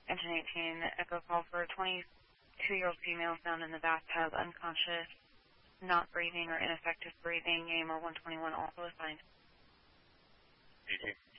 Engine 18, echo call for a 22-year-old female found in the bathtub, unconscious, not breathing or ineffective breathing. AMR 121 also assigned. 18.